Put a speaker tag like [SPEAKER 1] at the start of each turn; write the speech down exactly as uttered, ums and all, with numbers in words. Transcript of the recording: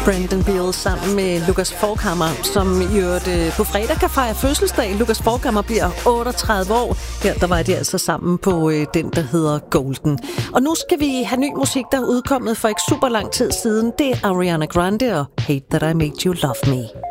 [SPEAKER 1] Brandon Beal sammen med Lucas Forchhammer, som i øvrigt øh, på fredag kan fejre fødselsdag. Lucas Forchhammer bliver otteogtredive år. Her der var de altså sammen på øh, den, der hedder Golden. Og nu skal vi have ny musik, der er udkommet for ikke super lang tid siden. Det er Ariana Grande og Hate That I Made You Love Me.